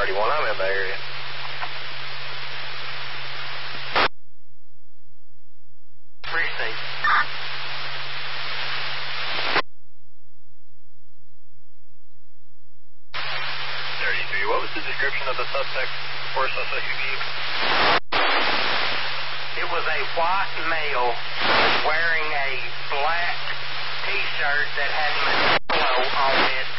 31, I'm in the area. Appreciate it. 33, what was the description of the suspect or suspect you gave? It was a white male wearing a black t-shirt that had Manolo on it